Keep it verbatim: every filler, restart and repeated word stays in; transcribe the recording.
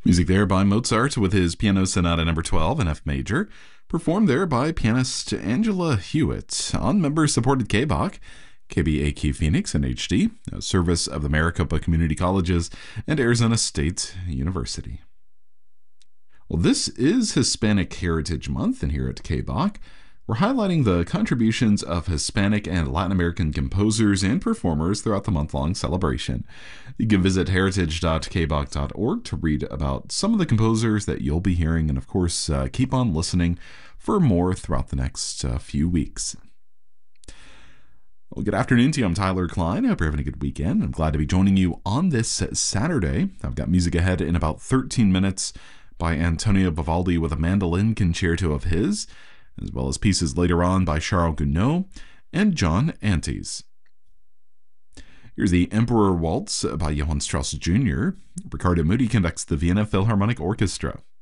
Music there by Mozart with his Piano Sonata number twelve in F major, performed there by pianist Angela Hewitt on member-supported K B O C, K B A Q Phoenix in H D, a service of the Maricopa Community Colleges and Arizona State University. Well, this is Hispanic Heritage Month, and here at K B O C, we're highlighting the contributions of Hispanic and Latin American composers and performers throughout the month-long celebration. You can visit heritage dot k b o c dot org to read about some of the composers that you'll be hearing, and of course, uh, keep on listening for more throughout the next uh, few weeks. Well, good afternoon to you. I'm Tyler Klein. I hope you're having a good weekend. I'm glad to be joining you on this Saturday. I've got music ahead in about thirteen minutes by Antonio Vivaldi with a mandolin concerto of his, as well as pieces later on by Charles Gounod and John Antes. Here's the Emperor Waltz by Johann Strauss Junior Ricardo Muti conducts the Vienna Philharmonic Orchestra.